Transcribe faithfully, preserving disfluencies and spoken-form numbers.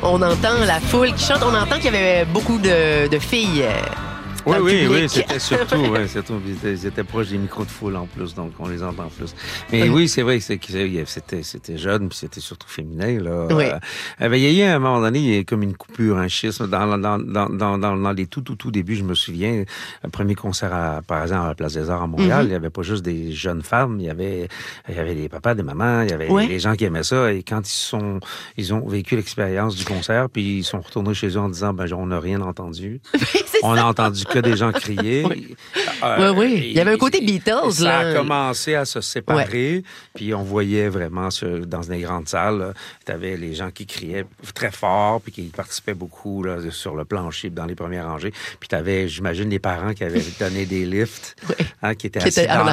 on entend la foule qui chante. On entend qu'il y avait beaucoup de, de filles. Euh, Oui, oui, oui, c'était surtout, ouais, surtout ils, étaient, ils étaient proches des micros de foule en plus, donc on les entend plus. Mais oui, oui c'est vrai, c'est, c'était, c'était jeune, puis c'était surtout féminin, là. Oui. Euh, ben, il y a eu à un moment donné, il y a comme une coupure, un schisme. Dans, dans, dans, dans, dans, dans les tout, tout, tout débuts, je me souviens, le premier concert, à, par exemple, à la Place des Arts à Montréal, mm-hmm. il y avait pas juste des jeunes femmes, il y avait, il y avait des papas, des mamans, il y avait oui. des gens qui aimaient ça, et quand ils sont, ils ont vécu l'expérience du concert, puis ils sont retournés chez eux en disant, ben, on n'a rien entendu. On a entendu que des gens crier. Oui, euh, oui, oui. Il y avait un côté Beatles, ça là. Ça a commencé à se séparer, ouais. Puis on voyait vraiment sur, dans des grandes salles, tu avais les gens qui criaient très fort, puis qui participaient beaucoup là, sur le plancher, dans les premières rangées. Puis tu avais, j'imagine, les parents qui avaient donné des lifts, oui. hein, qui étaient qui assis dans